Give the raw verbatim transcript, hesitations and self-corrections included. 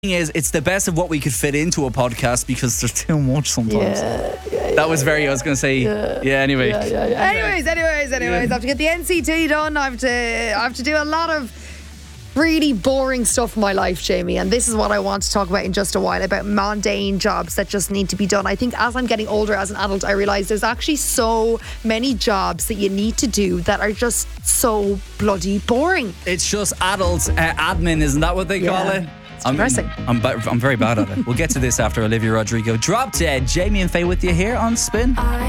is it's the best of what we could fit into a podcast because there's too much sometimes. Yeah, yeah, that was very, I was going to say, yeah, yeah anyway. Yeah, yeah, yeah. Anyways, anyways, anyways, I have to get the N C T done. I have to, I have to do a lot of really boring stuff in my life, Jamie, and this is what I want to talk about in just a while, about mundane jobs that just need to be done. I think as I'm getting older as an adult, I realise there's actually so many jobs that you need to do that are just so bloody boring. It's just adult uh, admin, isn't that what they call Yeah. it? It's I'm, depressing. I'm, I'm very bad at it. We'll get to this after Olivia Rodrigo. Drop Dead. Jamie and Faye with you here on Spin.